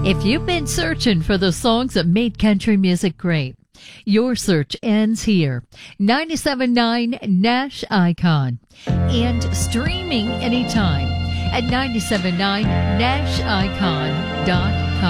If you've been searching for the songs that made country music great, your search ends here. 97.9 Nash Icon. And streaming anytime at 97.9nashicon.com.